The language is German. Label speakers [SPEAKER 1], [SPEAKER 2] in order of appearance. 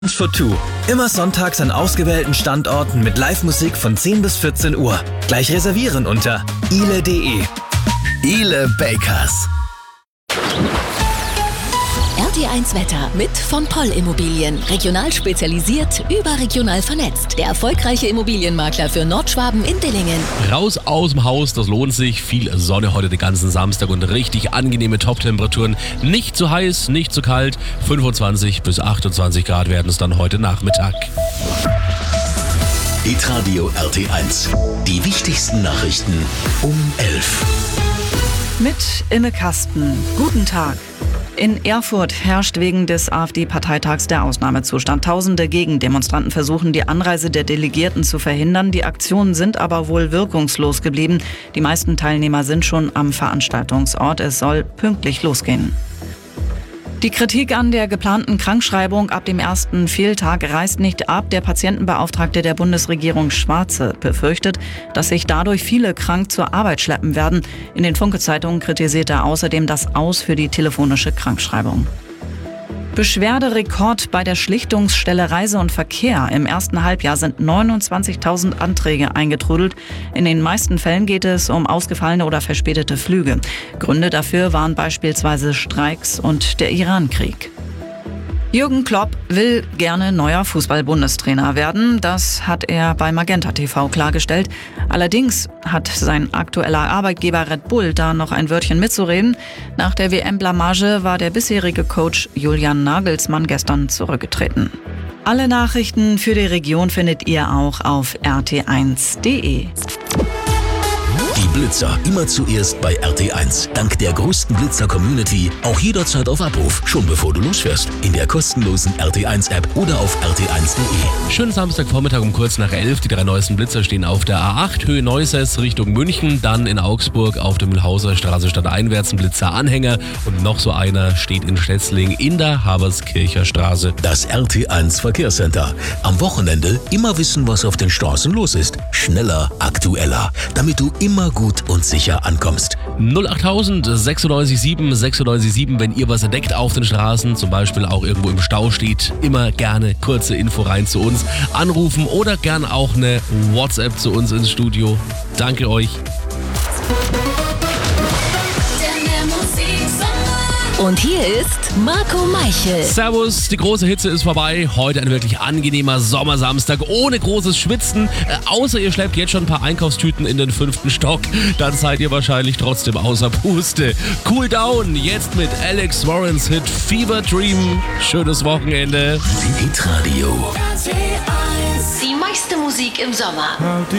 [SPEAKER 1] for Two. Immer sonntags an ausgewählten Standorten mit Live-Musik von 10 bis 14 Uhr. Gleich reservieren unter ile.de. Ile Bakers.
[SPEAKER 2] RT1 Wetter mit von Poll Immobilien. Regional spezialisiert, überregional vernetzt. Der erfolgreiche Immobilienmakler für Nordschwaben in Dillingen.
[SPEAKER 3] Raus aus dem Haus, das lohnt sich. Viel Sonne heute den ganzen Samstag und richtig angenehme Top-Temperaturen. Nicht zu heiß, nicht zu kalt. 25 bis 28 Grad werden es dann heute Nachmittag.
[SPEAKER 4] Hitradio RT1. Die wichtigsten Nachrichten um 11.
[SPEAKER 5] Mit Imme Kasten. Guten Tag. In Erfurt herrscht wegen des AfD-Parteitags der Ausnahmezustand. Tausende Gegendemonstranten versuchen, die Anreise der Delegierten zu verhindern. Die Aktionen sind aber wohl wirkungslos geblieben. Die meisten Teilnehmer sind schon am Veranstaltungsort. Es soll pünktlich losgehen. Die Kritik an der geplanten Krankschreibung ab dem ersten Fehltag reißt nicht ab. Der Patientenbeauftragte der Bundesregierung Schwarze befürchtet, dass sich dadurch viele krank zur Arbeit schleppen werden. In den Funke-Zeitungen kritisiert er außerdem das Aus für die telefonische Krankschreibung. Beschwerderekord bei der Schlichtungsstelle Reise und Verkehr. Im ersten Halbjahr sind 29.000 Anträge eingetrudelt. In den meisten Fällen geht es um ausgefallene oder verspätete Flüge. Gründe dafür waren beispielsweise Streiks und der Iran-Krieg. Jürgen Klopp will gerne neuer Fußball-Bundestrainer werden. Das hat er bei Magenta TV klargestellt. Allerdings hat sein aktueller Arbeitgeber Red Bull da noch ein Wörtchen mitzureden. Nach der WM-Blamage war der bisherige Coach Julian Nagelsmann gestern zurückgetreten. Alle Nachrichten für die Region findet ihr auch auf rt1.de.
[SPEAKER 4] Die Blitzer immer zuerst bei RT1. Dank der größten Blitzer-Community auch jederzeit auf Abruf. Schon bevor du losfährst. In der kostenlosen RT1-App oder auf rt1.de.
[SPEAKER 3] Schönen Samstagvormittag um kurz nach 11. Die 3 neuesten Blitzer stehen auf der A8 Höhe Neuses Richtung München. Dann in Augsburg auf der Mühlhauser Straße stadteinwärts ein Blitzer-Anhänger. Und noch so einer steht in Schletzling in der Haberskircher Straße.
[SPEAKER 4] Das RT1 Verkehrscenter. Am Wochenende immer wissen, was auf den Straßen los ist. Schneller, aktueller. Damit du immer gut und sicher ankommst.
[SPEAKER 3] 08000 96 7, wenn ihr was entdeckt auf den Straßen, zum Beispiel auch irgendwo im Stau steht, immer gerne kurze Info rein zu uns, anrufen oder gern auch eine WhatsApp zu uns ins Studio. Danke euch.
[SPEAKER 2] Und hier ist Marco Meichel.
[SPEAKER 3] Servus, die große Hitze ist vorbei. Heute ein wirklich angenehmer Sommersamstag ohne großes Schwitzen. Außer ihr schleppt jetzt schon ein paar Einkaufstüten in den 5. Stock. Dann seid ihr wahrscheinlich trotzdem außer Puste. Cool down, jetzt mit Alex Warrens Hit Fever Dream. Schönes Wochenende.
[SPEAKER 4] Hitradio.
[SPEAKER 2] Die meiste Musik im Sommer.